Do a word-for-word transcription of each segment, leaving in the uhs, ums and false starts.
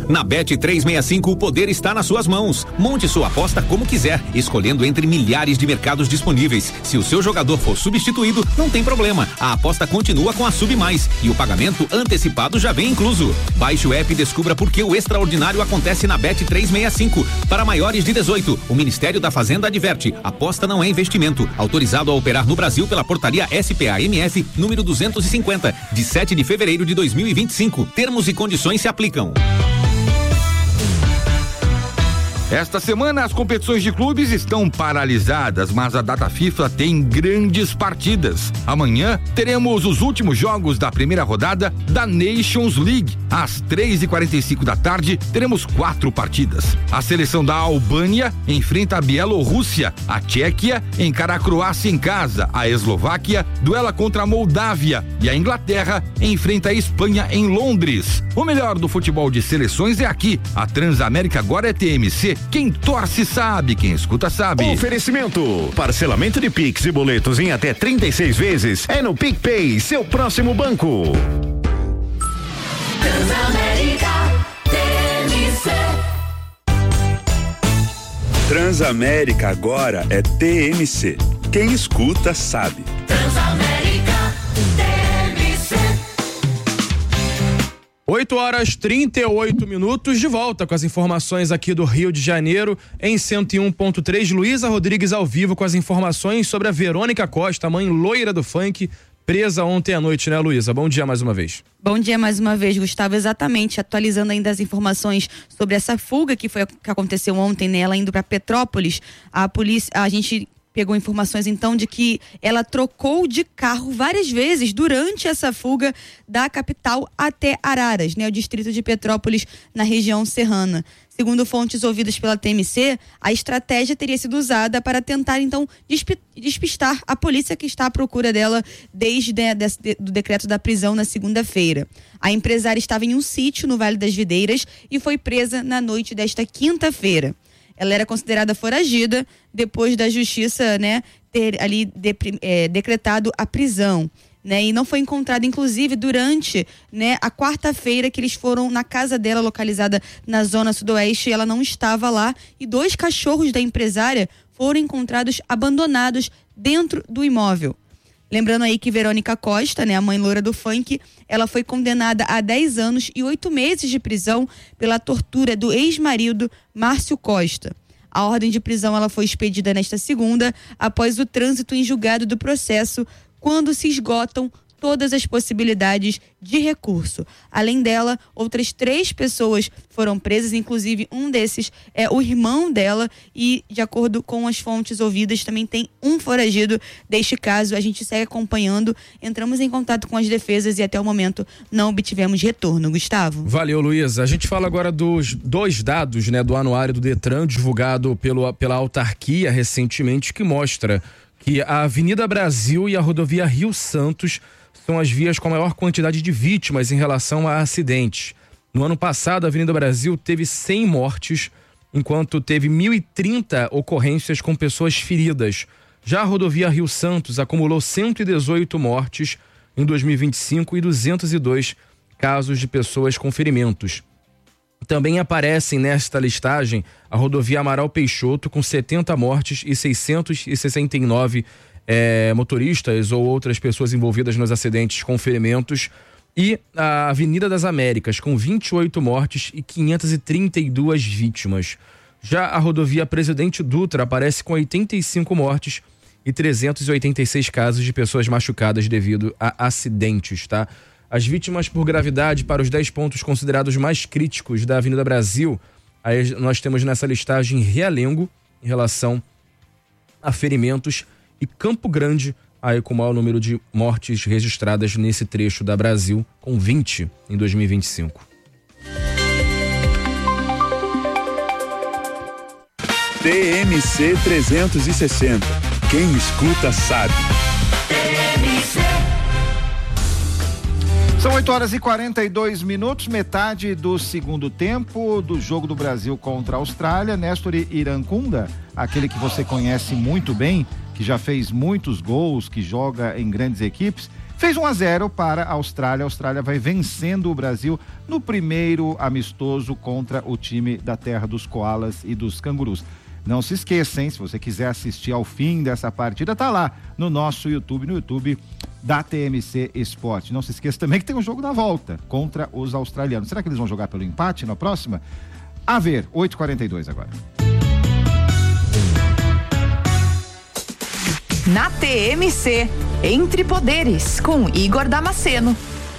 Na Bet trezentos e sessenta e cinco, o poder está nas suas mãos. Monte sua aposta como quiser, escolhendo entre milhares de mercados disponíveis. Se o seu jogador for substituído, não tem problema. A aposta continua com a Sub Mais e o pagamento antecipado já vem incluso. Baixe o app e descubra por que o extraordinário acontece na Bet trezentos e sessenta e cinco. Para maiores de dezoito, o Ministério da Fazenda adverte: aposta não é investimento. Autorizado a operar no Brasil pela portaria S P A M F número duzentos e cinquenta, de sete de fevereiro de dois mil e vinte e cinco. Termos e condições se aplicam. Esta semana as competições de clubes estão paralisadas, mas a data FIFA tem grandes partidas. Amanhã teremos os últimos jogos da primeira rodada da Nations League. Às três e quarenta e cinco da tarde teremos quatro partidas. A seleção da Albânia enfrenta a Bielorrússia, a Tchequia encara a Croácia em casa, a Eslováquia duela contra a Moldávia e a Inglaterra enfrenta a Espanha em Londres. O melhor do futebol de seleções é aqui. A Transamérica agora é T M C. Quem torce sabe, quem escuta sabe. Oferecimento: parcelamento de Pix e boletos em até trinta e seis vezes é no PicPay, seu próximo banco. Transamérica T M C. Transamérica agora é T M C. Quem escuta sabe. Transamérica T M C. oito horas e trinta e oito minutos, de volta com as informações aqui do Rio de Janeiro, em cento e um ponto três. Luísa Rodrigues ao vivo com as informações sobre a Verônica Costa, a mãe loira do funk, presa ontem à noite, né, Luísa? Bom dia mais uma vez. Bom dia mais uma vez, Gustavo. Exatamente, atualizando ainda as informações sobre essa fuga que foi que aconteceu ontem, né? Ela indo para Petrópolis, a polícia, a gente pegou informações então de que ela trocou de carro várias vezes durante essa fuga da capital até Araras, né, o distrito de Petrópolis, na região serrana. Segundo fontes ouvidas pela T M C, a estratégia teria sido usada para tentar então despistar a polícia que está à procura dela desde o decreto da prisão na segunda-feira. A empresária estava em um sítio no Vale das Videiras e foi presa na noite desta quinta-feira. Ela era considerada foragida depois da justiça, né, ter ali de, é, decretado a prisão, né, e não foi encontrada, inclusive, durante, né, a quarta-feira que eles foram na casa dela, localizada na zona sudoeste, e ela não estava lá, e dois cachorros da empresária foram encontrados abandonados dentro do imóvel. Lembrando aí que Verônica Costa, né, a mãe loura do funk, ela foi condenada a dez anos e oito meses de prisão pela tortura do ex-marido Márcio Costa. A ordem de prisão ela foi expedida nesta segunda, após o trânsito em julgado do processo, quando se esgotam todas as possibilidades de recurso. Além dela, outras três pessoas foram presas, inclusive um desses é o irmão dela, e de acordo com as fontes ouvidas, também tem um foragido deste caso. A gente segue acompanhando, entramos em contato com as defesas e até o momento não obtivemos retorno. Gustavo. Valeu, Luísa. A gente fala agora dos dois dados, né, do anuário do Detran, divulgado pelo, pela autarquia recentemente, que mostra que a Avenida Brasil e a rodovia Rio Santos são as vias com a maior quantidade de vítimas em relação a acidentes. No ano passado, a Avenida Brasil teve cem mortes, enquanto teve mil e trinta ocorrências com pessoas feridas. Já a rodovia Rio Santos acumulou cento e dezoito mortes em dois mil e vinte e cinco e duzentos e dois casos de pessoas com ferimentos. Também aparecem nesta listagem a rodovia Amaral Peixoto, com setenta mortes e seiscentos e sessenta e nove É, motoristas ou outras pessoas envolvidas nos acidentes com ferimentos, e a Avenida das Américas, com vinte e oito mortes e quinhentas e trinta e duas vítimas. Já a rodovia Presidente Dutra aparece com oitenta e cinco mortes e trezentos e oitenta e seis casos de pessoas machucadas devido a acidentes, tá? As vítimas por gravidade para os dez pontos considerados mais críticos da Avenida Brasil, aí nós temos nessa listagem Realengo, em relação a ferimentos, e Campo Grande, aí com o maior número de mortes registradas nesse trecho da Brasil, com vinte em dois mil e vinte e cinco. T M C trezentos e sessenta. Quem escuta sabe. T M C. São oito horas e quarenta e dois minutos, metade do segundo tempo do jogo do Brasil contra a Austrália. Néstor Irancunda, aquele que você conhece muito bem, que já fez muitos gols, que joga em grandes equipes, Fez um a zero para a Austrália. A Austrália vai vencendo o Brasil no primeiro amistoso contra o time da terra dos koalas e dos cangurus. Não se esqueça, hein? Se você quiser assistir ao fim dessa partida, tá lá no nosso YouTube, no YouTube da T M C Esporte. Não se esqueça também que tem um jogo da volta contra os australianos. Será que eles vão jogar pelo empate na próxima? A ver, oito e quarenta e dois agora. Na T M C, Entre Poderes, com Igor Damasceno.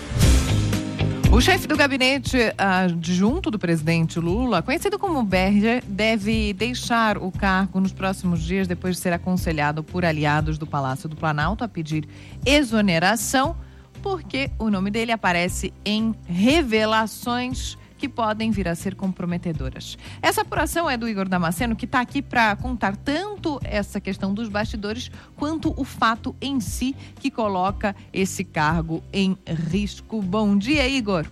O chefe do gabinete adjunto do presidente Lula, conhecido como Berger, deve deixar o cargo nos próximos dias depois de ser aconselhado por aliados do Palácio do Planalto a pedir exoneração, porque o nome dele aparece em revelações que podem vir a ser comprometedoras. Essa apuração é do Igor Damasceno, que está aqui para contar tanto essa questão dos bastidores quanto o fato em si que coloca esse cargo em risco. Bom dia, Igor.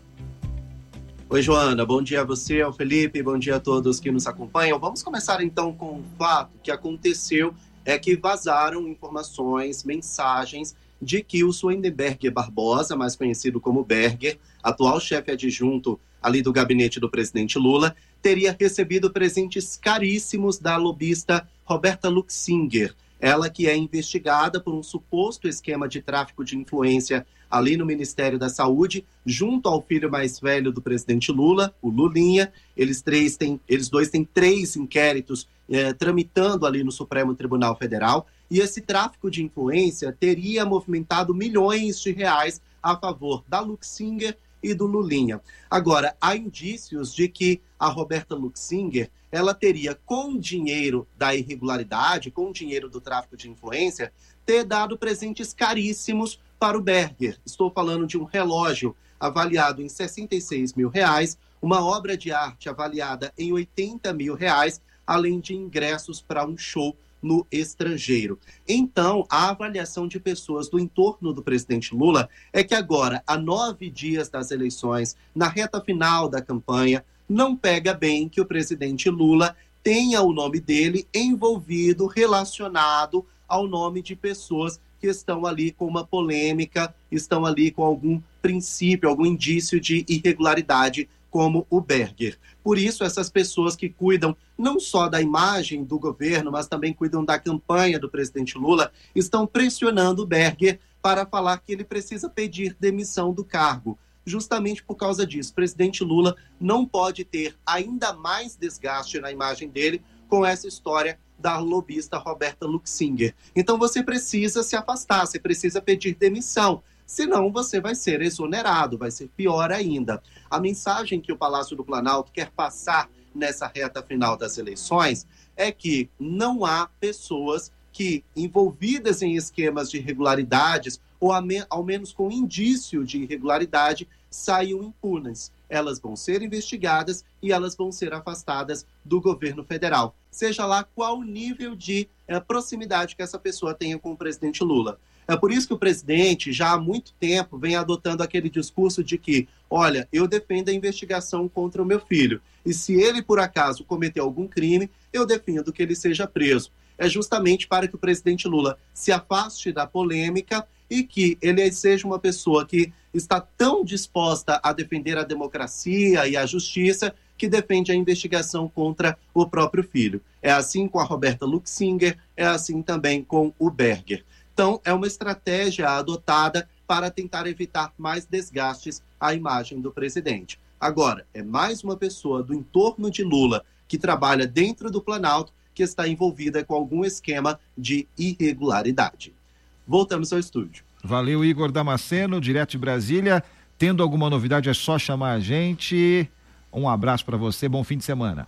Oi, Joana. Bom dia a você, ao Felipe. Bom dia a todos que nos acompanham. Vamos começar então com o fato que aconteceu, é que vazaram informações, mensagens de que o Swendenberger Barbosa, mais conhecido como Berger, atual chefe adjunto ali do gabinete do presidente Lula, teria recebido presentes caríssimos da lobista Roberta Luxinger, ela que é investigada por um suposto esquema de tráfico de influência ali no Ministério da Saúde, junto ao filho mais velho do presidente Lula, o Lulinha. Eles, três têm, eles dois têm três inquéritos eh, tramitando ali no Supremo Tribunal Federal, e esse tráfico de influência teria movimentado milhões de reais a favor da Luxinger e do Lulinha. Agora, há indícios de que a Roberta Luxinger, ela teria, com dinheiro da irregularidade, com dinheiro do tráfico de influência, ter dado presentes caríssimos para o Berger. Estou falando de um relógio avaliado em sessenta e seis mil reais, uma obra de arte avaliada em oitenta mil reais, além de ingressos para um show no estrangeiro. Então, a avaliação de pessoas do entorno do presidente Lula é que agora, a nove dias das eleições, na reta final da campanha, não pega bem que o presidente Lula tenha o nome dele envolvido, relacionado ao nome de pessoas que estão ali com uma polêmica, estão ali com algum princípio, algum indício de irregularidade, como o Berger. Por isso, essas pessoas que cuidam não só da imagem do governo, mas também cuidam da campanha do presidente Lula, estão pressionando o Berger para falar que ele precisa pedir demissão do cargo. Justamente por causa disso, o presidente Lula não pode ter ainda mais desgaste na imagem dele com essa história da lobista Roberta Luxinger. Então você precisa se afastar, você precisa pedir demissão. Senão você vai ser exonerado, vai ser pior ainda. A mensagem que o Palácio do Planalto quer passar nessa reta final das eleições é que não há pessoas que, envolvidas em esquemas de irregularidades, ou ao menos com indício de irregularidade, saiam impunes. Elas vão ser investigadas e elas vão ser afastadas do governo federal. Seja lá qual o nível de é, proximidade que essa pessoa tenha com o presidente Lula. É por isso que o presidente, já há muito tempo, vem adotando aquele discurso de que, olha, eu defendo a investigação contra o meu filho. E se ele, por acaso, cometer algum crime, eu defendo que ele seja preso. É justamente para que o presidente Lula se afaste da polêmica e que ele seja uma pessoa que está tão disposta a defender a democracia e a justiça que defende a investigação contra o próprio filho. É assim com a Roberta Luxinger, é assim também com o Berger. Então, é uma estratégia adotada para tentar evitar mais desgastes à imagem do presidente. Agora, é mais uma pessoa do entorno de Lula que trabalha dentro do Planalto que está envolvida com algum esquema de irregularidade. Voltamos ao estúdio. Valeu, Igor Damasceno, direto de Brasília. Tendo alguma novidade é só chamar a gente. Um abraço para você, bom fim de semana.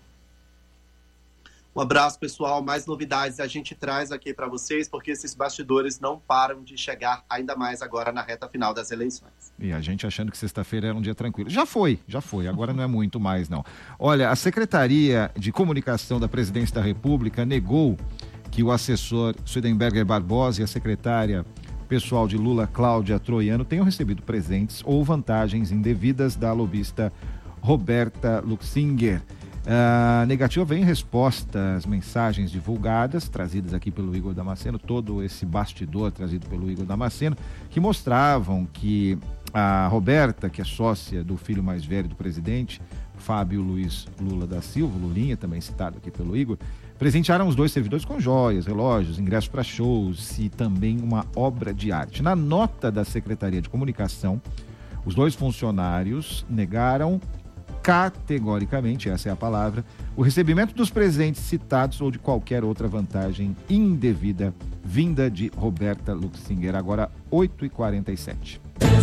Um abraço, pessoal. Mais novidades a gente traz aqui para vocês, porque esses bastidores não param de chegar, ainda mais agora na reta final das eleições. E a gente achando que sexta-feira era um dia tranquilo. Já foi, já foi. Agora não é muito mais, não. Olha, a Secretaria de Comunicação da Presidência da República negou que o assessor Swendenberger Barbosa e a secretária pessoal de Lula, Cláudia Troiano, tenham recebido presentes ou vantagens indevidas da lobista Roberta Luxinger. A negativa vem em resposta às mensagens divulgadas, trazidas aqui pelo Igor Damasceno, todo esse bastidor trazido pelo Igor Damasceno, que mostravam que a Roberta, que é sócia do filho mais velho do presidente, Fábio Luiz Lula da Silva, Lulinha, também citado aqui pelo Igor, presentearam os dois servidores com joias, relógios, ingressos para shows e também uma obra de arte. Na nota da Secretaria de Comunicação, os dois funcionários negaram categoricamente, essa é a palavra, o recebimento dos presentes citados ou de qualquer outra vantagem indevida vinda de Roberta Luxinger. Agora, oito e quarenta e sete.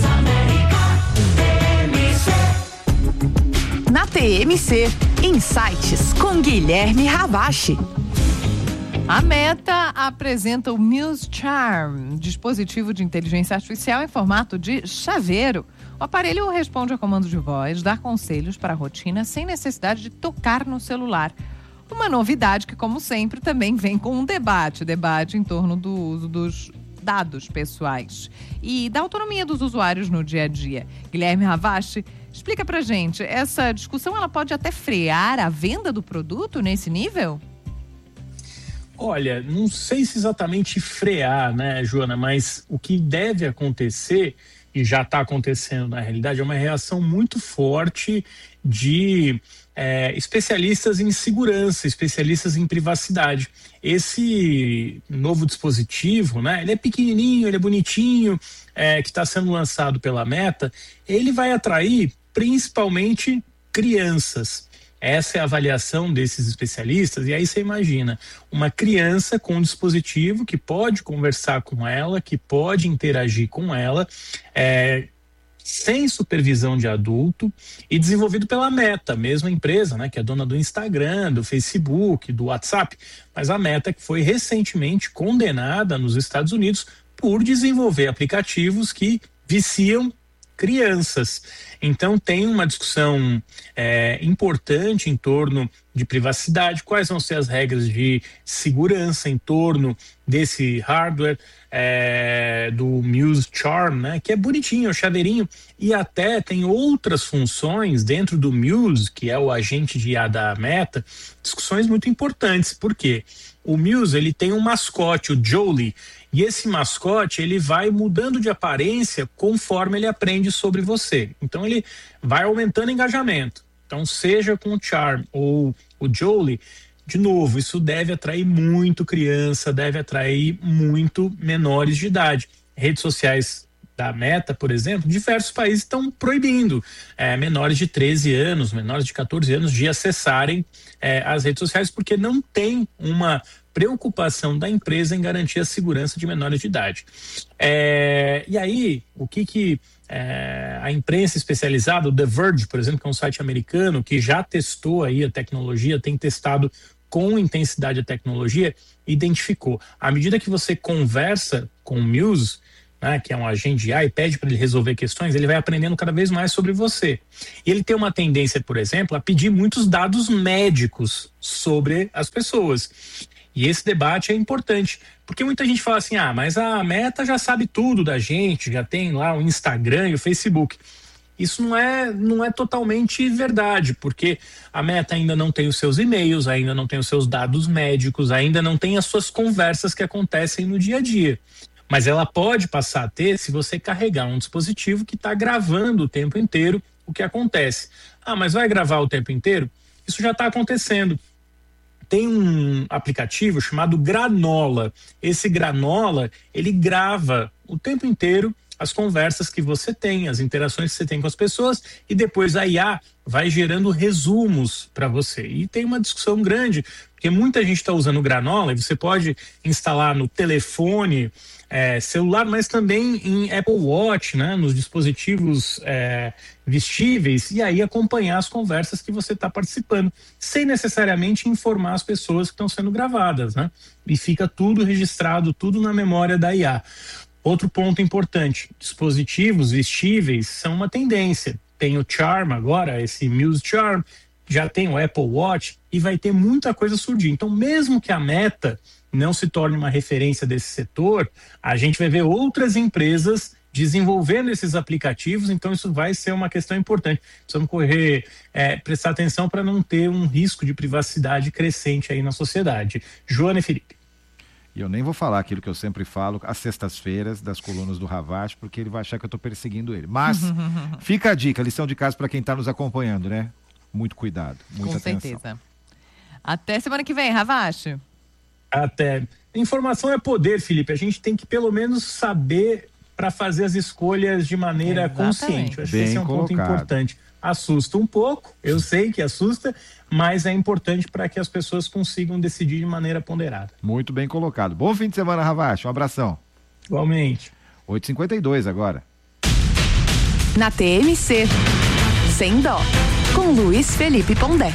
Na T M C, Insights com Guilherme Ravache. A Meta apresenta o Muse Charm, dispositivo de inteligência artificial em formato de chaveiro. O aparelho responde a comando de voz, dá conselhos para a rotina sem necessidade de tocar no celular. Uma novidade que, como sempre, também vem com um debate, debate em torno do uso dos dados pessoais e da autonomia dos usuários no dia a dia. Guilherme Ravache, explica pra gente, essa discussão ela pode até frear a venda do produto nesse nível? Olha, não sei se exatamente frear, né, Joana, mas o que deve acontecer, e já está acontecendo na realidade, é uma reação muito forte de é, especialistas em segurança, especialistas em privacidade. Esse novo dispositivo, né, ele é pequenininho, ele é bonitinho, é, que está sendo lançado pela Meta, ele vai atrair principalmente crianças. Essa é a avaliação desses especialistas, e aí você imagina, uma criança com um dispositivo que pode conversar com ela, que pode interagir com ela, é, sem supervisão de adulto e desenvolvido pela Meta, mesma empresa, né, que é dona do Instagram, do Facebook, do WhatsApp, mas a Meta que foi recentemente condenada nos Estados Unidos por desenvolver aplicativos que viciam crianças. Então tem uma discussão é, importante em torno de privacidade, quais vão ser as regras de segurança em torno desse hardware é, do Muse Charm, né, que é bonitinho, é um chaveirinho, e até tem outras funções dentro do Muse, que é o agente de I A da Meta, discussões muito importantes. Por quê? O Muse, ele tem um mascote, o Jolie, e esse mascote, ele vai mudando de aparência conforme ele aprende sobre você. Então, ele vai aumentando engajamento. Então, seja com o Charm ou o Jolie, de novo, isso deve atrair muito criança, deve atrair muito menores de idade. Redes sociais da Meta, por exemplo, diversos países estão proibindo é, menores de treze anos, menores de catorze anos de acessarem é, as redes sociais, porque não tem uma preocupação da empresa em garantir a segurança de menores de idade. É, e aí, o que que é, a imprensa especializada, o The Verge, por exemplo, que é um site americano que já testou aí a tecnologia, tem testado com intensidade a tecnologia, identificou. À medida que você conversa com o Muse, né, que é um agente de I A, e pede para ele resolver questões, ele vai aprendendo cada vez mais sobre você. E ele tem uma tendência, por exemplo, a pedir muitos dados médicos sobre as pessoas. E esse debate é importante, porque muita gente fala assim, ah, mas a Meta já sabe tudo da gente, já tem lá o Instagram e o Facebook. Isso não é, não é totalmente verdade, porque a Meta ainda não tem os seus e-mails, ainda não tem os seus dados médicos, ainda não tem as suas conversas que acontecem no dia a dia. Mas ela pode passar a ter se você carregar um dispositivo que está gravando o tempo inteiro o que acontece. Ah, mas vai gravar o tempo inteiro? Isso já está acontecendo. Tem um aplicativo chamado Granola. Esse Granola, ele grava o tempo inteiro as conversas que você tem, as interações que você tem com as pessoas, e depois a I A vai gerando resumos para você. E tem uma discussão grande, porque muita gente está usando o Granola, e você pode instalar no telefone é, celular, mas também em Apple Watch, né, nos dispositivos é, vestíveis, e aí acompanhar as conversas que você está participando, sem necessariamente informar as pessoas que estão sendo gravadas, né? E fica tudo registrado, tudo na memória da I A. Outro ponto importante, dispositivos vestíveis são uma tendência. Tem o Charm agora, esse Muse Charm, já tem o Apple Watch e vai ter muita coisa surgir. Então, mesmo que a Meta não se torne uma referência desse setor, a gente vai ver outras empresas desenvolvendo esses aplicativos, então isso vai ser uma questão importante. Precisamos correr, é, prestar atenção para não ter um risco de privacidade crescente aí na sociedade. Joana e Felipe. E eu nem vou falar aquilo que eu sempre falo às sextas-feiras das colunas do Ravache, porque ele vai achar que eu estou perseguindo ele. Mas fica a dica, lição de casa para quem está nos acompanhando, né? Muito cuidado, muita Com atenção. certeza. Até semana que vem, Ravache. Até. Informação é poder, Felipe. A gente tem que pelo menos saber para fazer as escolhas de maneira Exatamente. consciente. Eu acho Bem que esse é um ponto colocado. importante. Assusta um pouco, eu sei que assusta, mas é importante para que as pessoas consigam decidir de maneira ponderada. Muito bem colocado. Bom fim de semana, Ravache. Um abração. Igualmente. oito e cinquenta e dois agora. Na T M C, Sem Dó, com Luiz Felipe Pondé.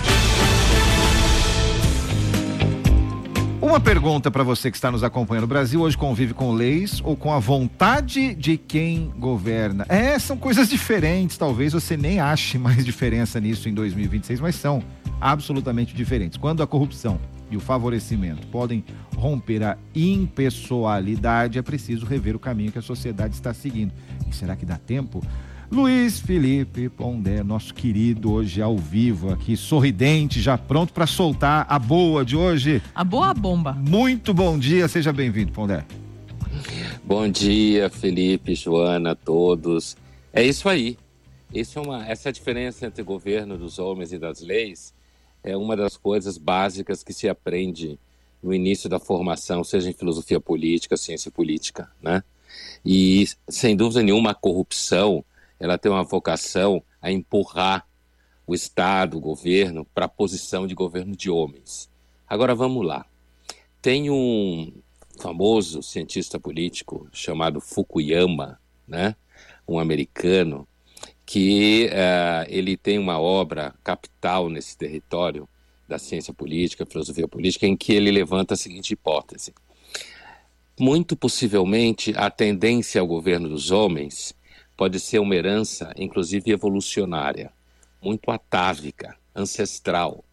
Uma pergunta para você que está nos acompanhando. O Brasil hoje convive com leis ou com a vontade de quem governa? É, são coisas diferentes. Talvez você nem ache mais diferença nisso em dois mil e vinte e seis, mas são absolutamente diferentes. Quando a corrupção e o favorecimento podem romper a impessoalidade, é preciso rever o caminho que a sociedade está seguindo. E será que dá tempo? Luiz Felipe Pondé, nosso querido, hoje ao vivo aqui, sorridente, já pronto para soltar a boa de hoje. A boa bomba. Muito bom dia, seja bem-vindo, Pondé. Bom dia, Felipe, Joana, todos. É isso aí. Isso é uma, essa diferença entre o governo dos homens e das leis é uma das coisas básicas que se aprende no início da formação, seja em filosofia política, ciência política, né? E, sem dúvida nenhuma, a corrupção ela tem uma vocação a empurrar o Estado, o governo, para a posição de governo de homens. Agora vamos lá. Tem um famoso cientista político chamado Fukuyama, né? Um americano, que uh, ele tem uma obra capital nesse território da ciência política, filosofia política, em que ele levanta a seguinte hipótese. Muito possivelmente, a tendência ao governo dos homens pode ser uma herança, inclusive evolucionária, muito atávica, ancestral.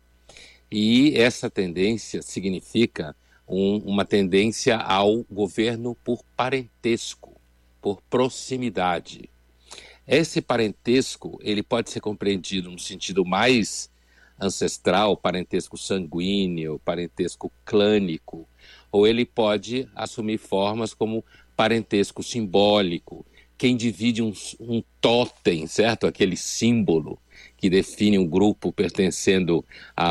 E essa tendência significa um, uma tendência ao governo por parentesco, por proximidade. Esse parentesco ele pode ser compreendido no sentido mais ancestral, parentesco sanguíneo, parentesco clânico, ou ele pode assumir formas como parentesco simbólico. Quem divide um, um totem, certo? Aquele símbolo que define um grupo pertencendo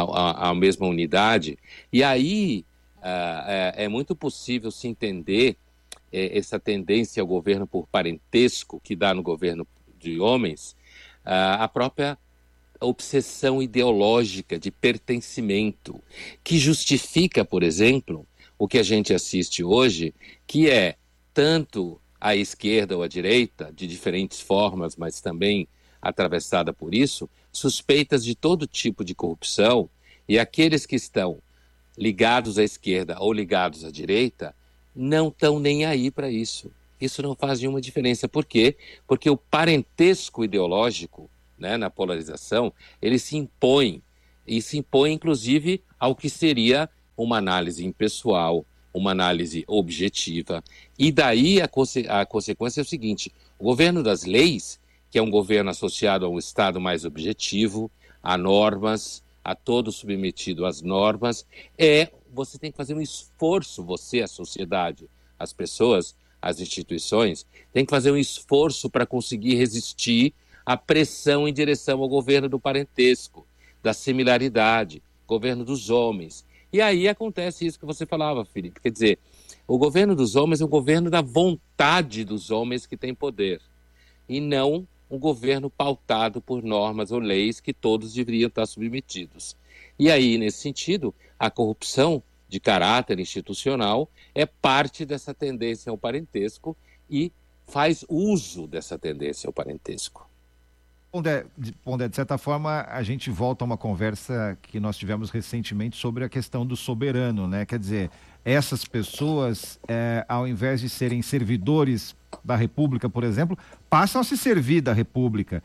à mesma unidade. E aí uh, é, é muito possível se entender é, essa tendência ao governo por parentesco que dá no governo de homens, uh, a própria obsessão ideológica de pertencimento, que justifica, por exemplo, o que a gente assiste hoje, que é tanto à esquerda ou à direita, de diferentes formas, mas também atravessada por isso, suspeitas de todo tipo de corrupção, e aqueles que estão ligados à esquerda ou ligados à direita não estão nem aí para isso. Isso não faz nenhuma diferença. Por quê? Porque o parentesco ideológico, né, na polarização, ele se impõe, e se impõe inclusive ao que seria uma análise impessoal, uma análise objetiva, e daí a, conse- a consequência é o seguinte: o governo das leis, que é um governo associado a um Estado mais objetivo, a normas, a todo submetido às normas, é, você tem que fazer um esforço, você, a sociedade, as pessoas, as instituições, tem que fazer um esforço para conseguir resistir à pressão em direção ao governo do parentesco, da similaridade, governo dos homens. E aí acontece isso que você falava, Felipe. Quer dizer, o governo dos homens é um governo da vontade dos homens que têm poder, e não um governo pautado por normas ou leis que todos deveriam estar submetidos. E aí, nesse sentido, a corrupção de caráter institucional é parte dessa tendência ao parentesco e faz uso dessa tendência ao parentesco. Pondé, de, Pondé, de certa forma, a gente volta a uma conversa que nós tivemos recentemente sobre a questão do soberano, né? Quer dizer, essas pessoas, é, ao invés de serem servidores da República, por exemplo, passam a se servir da República.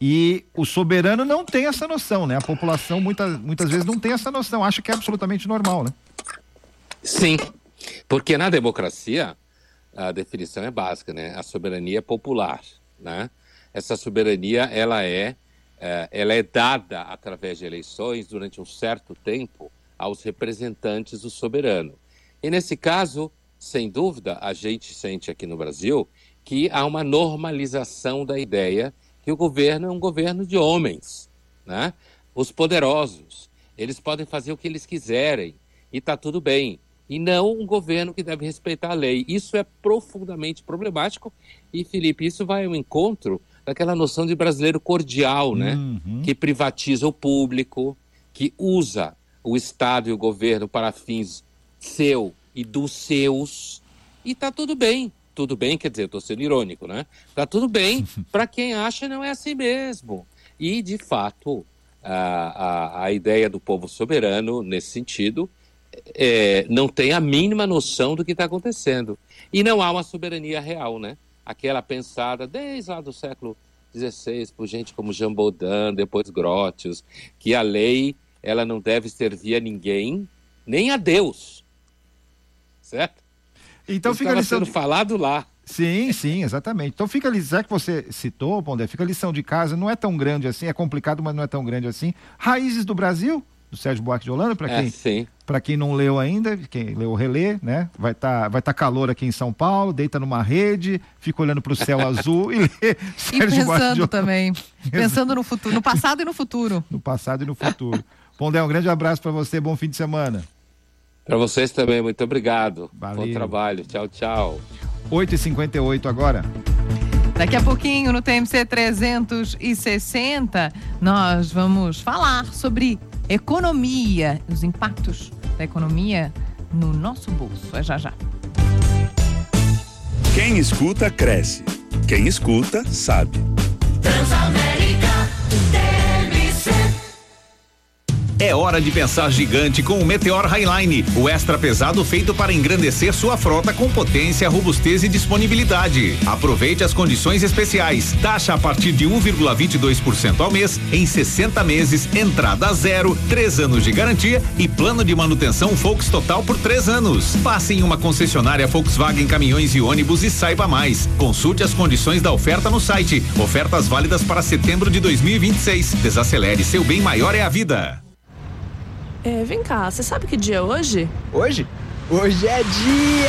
E o soberano não tem essa noção, né? A população muitas, muitas vezes não tem essa noção, acha que é absolutamente normal, né? Sim, porque na democracia a definição é básica, né? A soberania popular, né? Essa soberania, ela é, é, ela é dada através de eleições durante um certo tempo aos representantes do soberano. E nesse caso, sem dúvida, a gente sente aqui no Brasil que há uma normalização da ideia que o governo é um governo de homens, né? Os poderosos, eles podem fazer o que eles quiserem e está tudo bem. E não um governo que deve respeitar a lei. Isso é profundamente problemático e, Felipe, isso vai ao encontro daquela noção de brasileiro cordial, né? Uhum. Que privatiza o público, que usa o Estado e o governo para fins seu e dos seus, e tá tudo bem. Tudo bem, quer dizer, eu estou sendo irônico, né? Tá tudo bem para quem acha não é assim mesmo. E, de fato, a, a, a ideia do povo soberano, nesse sentido, é, não tem a mínima noção do que está acontecendo. E não há uma soberania real, né? Aquela pensada desde lá do século dezesseis por gente como Jean Baudin, depois Grotius, que a lei ela não deve servir a ninguém, nem a Deus. Certo? Então Isso fica a lição sendo de... falado lá. Sim, sim, exatamente. Então fica a lição, já que você citou, Pondé, fica a lição de casa, não é tão grande assim, é complicado, mas não é tão grande assim. Raízes do Brasil, do Sérgio Buarque de Holanda, para quem, é, para quem não leu ainda, quem leu, relê, né? Vai estar tá, vai tá calor aqui em São Paulo, deita numa rede, fica olhando para o céu azul e lê Sérgio E Buarque de pensando também, pensando no futuro, no passado e no futuro. No passado e no futuro. Pondé, um grande abraço para você, bom fim de semana. Para vocês também, muito obrigado. Valeu. Bom trabalho, tchau, tchau. oito e cinquenta e oito agora. Daqui a pouquinho, no T M C trezentos e sessenta, nós vamos falar sobre economia, os impactos da economia no nosso bolso. É já já. Quem escuta, cresce. Quem escuta, sabe. Transamérica T M C. É hora de pensar gigante com o Meteor Highline, o extra pesado feito para engrandecer sua frota com potência, robustez e disponibilidade. Aproveite as condições especiais. Taxa a partir de um vírgula vinte e dois por cento ao mês, em sessenta meses, entrada zero, três anos de garantia e plano de manutenção Volks Total por três anos. Passe em uma concessionária Volkswagen Caminhões e Ônibus e saiba mais. Consulte as condições da oferta no site. Ofertas válidas para setembro de dois mil e vinte e seis. Desacelere, seu bem maior é a vida. É, vem cá, você sabe que dia é hoje? Hoje? Hoje é dia